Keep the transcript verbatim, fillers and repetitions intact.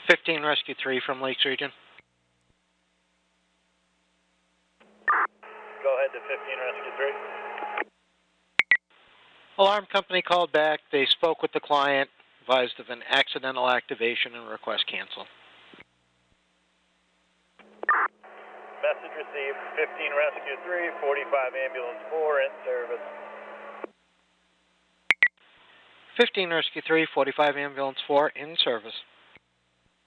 fifteen Rescue three from Lakes Region. Go ahead to fifteen Rescue three. Alarm company called back. They spoke with the client, advised of an accidental activation and request cancel. Message received. fifteen Rescue three, forty-five Ambulance four in service. fifteen Rescue three, forty-five Ambulance four in service.